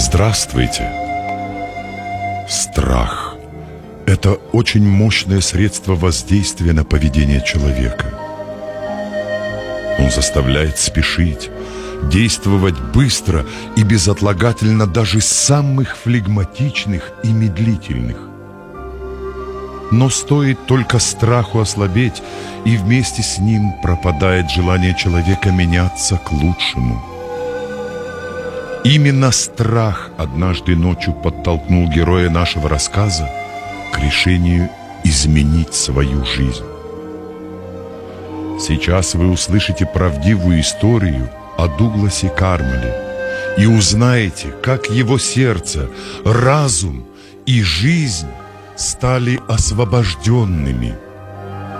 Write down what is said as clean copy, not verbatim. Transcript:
Здравствуйте! Страх – это очень мощное средство воздействия на поведение человека. Он заставляет спешить, действовать быстро и безотлагательно даже самых флегматичных и медлительных. Но стоит только страху ослабеть, и вместе с ним пропадает желание человека меняться к лучшему. Именно страх однажды ночью подтолкнул героя нашего рассказа к решению изменить свою жизнь. Сейчас вы услышите правдивую историю о Дугласе Кармеле и узнаете, как его сердце, разум и жизнь стали освобожденными